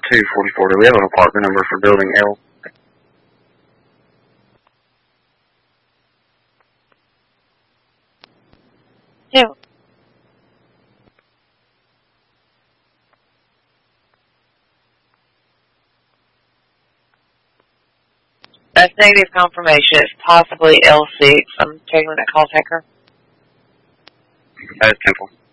244. Do we have an apartment number for building L? Yeah. That's negative confirmation. It's possibly L6. I'm checking with that call taker. That's Temple.